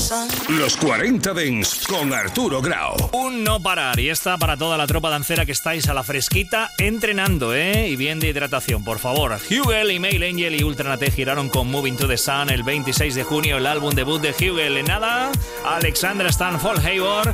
Los 40 Dents con Arturo Grau. Un no parar, y esta para toda la tropa dancera que estáis a la fresquita entrenando, y bien de hidratación, por favor. Hugel, Email Angel y Ultranate giraron con Moving to the Sun el 26 de junio, el álbum debut de Hugel. En nada, Alexandra Stanford Hayward